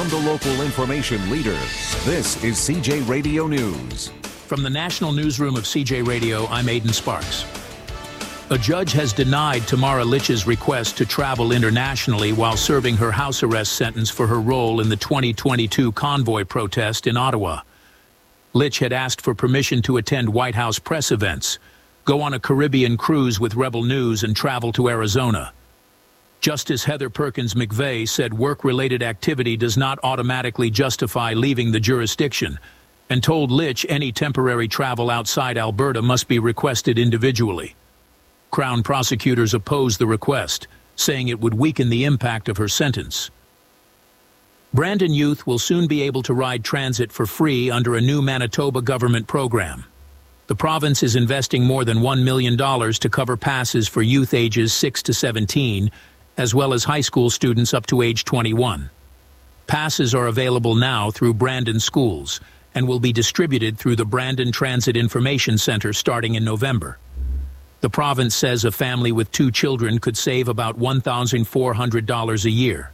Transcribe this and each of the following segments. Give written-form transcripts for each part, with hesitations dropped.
from the local information leader. This is CJ Radio News. From the National Newsroom of CJ Radio, I'm Aidan Sparks. A judge has denied Tamara Lich's request to travel internationally while serving her house arrest sentence for her role in the 2022 convoy protest in Ottawa. Lich had asked for permission to attend White House press events, go on a Caribbean cruise with Rebel News, and travel to Arizona. Justice Heather Perkins McVeigh said work-related activity does not automatically justify leaving the jurisdiction, and told Lich any temporary travel outside Alberta must be requested individually. Crown prosecutors opposed the request, saying it would weaken the impact of her sentence. Brandon youth will soon be able to ride transit for free under a new Manitoba government program. The province is investing more than $1 million to cover passes for youth ages 6 to 17, as well as high school students up to age 21. Passes are available now through Brandon schools and will be distributed through the Brandon Transit Information Center starting in November. The province says a family with 2 children could save about $1,400 a year.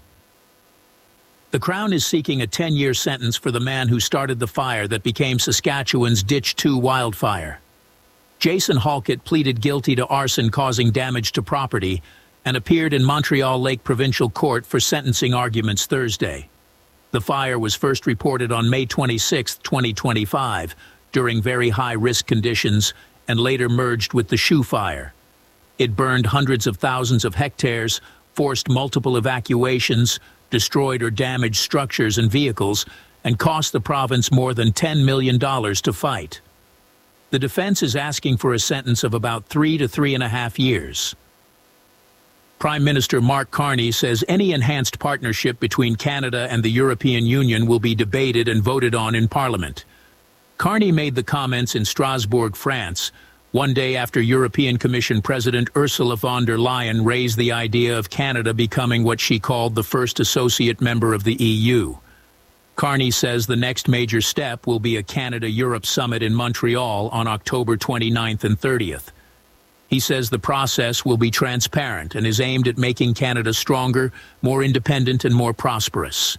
The Crown is seeking a 10-year sentence for the man who started the fire that became Saskatchewan's Ditch 2 wildfire. Jason Halkett pleaded guilty to arson causing damage to property and appeared in Montreal Lake Provincial Court for sentencing arguments Thursday. The fire was first reported on May 26, 2025, during very high-risk conditions, and later merged with the Shoe Fire. It burned hundreds of thousands of hectares, forced multiple evacuations, destroyed or damaged structures and vehicles, and cost the province more than $10 million to fight. The defense is asking for a sentence of about 3 to 3.5 years. Prime Minister Mark Carney says any enhanced partnership between Canada and the European Union will be debated and voted on in Parliament. Carney made the comments in Strasbourg, France, one day after European Commission President Ursula von der Leyen raised the idea of Canada becoming what she called the first associate member of the EU. Carney says the next major step will be a Canada-Europe summit in Montreal on October 29th and 30th. He says the process will be transparent and is aimed at making Canada stronger, more independent, and more prosperous.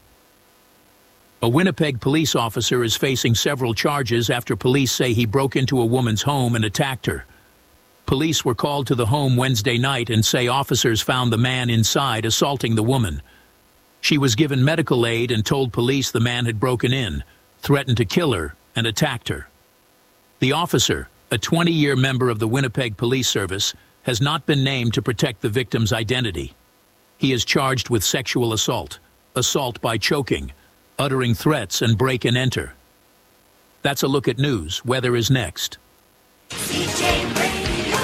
A Winnipeg police officer is facing several charges after police say he broke into a woman's home and attacked her. Police were called to the home Wednesday night and say officers found the man inside assaulting the woman. She was given medical aid and told police the man had broken in, threatened to kill her, and attacked her. The officer, a 20-year member of the Winnipeg Police Service, has not been named to protect the victim's identity. He is charged with sexual assault, assault by choking, uttering threats, and break and enter. That's a look at news. Weather is next. CJ Radio,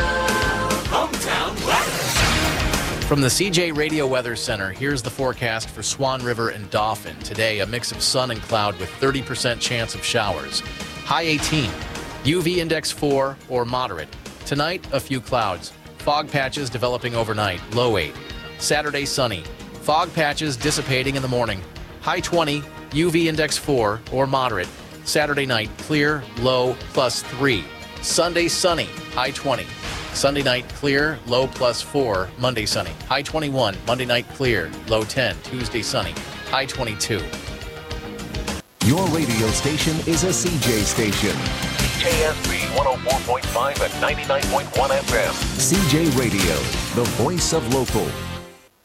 hometown weather. From the CJ Radio Weather Center, here's the forecast for Swan River and Dauphin. Today, a mix of sun and cloud with 30% chance of showers. High 18. UV index 4 or moderate. Tonight, a few clouds. Fog patches developing overnight. Low 8. Saturday, sunny. Fog patches dissipating in the morning. High 20, UV index 4 or moderate. Saturday night, clear, low, +3. Sunday, sunny, high 20. Sunday night, clear, low, +4. Monday, sunny, high 21. Monday night, clear, low 10. Tuesday, sunny, high 22. Your radio station is a CJ station. CJSB 104.5 and 99.1 FM. CJ Radio, the voice of local.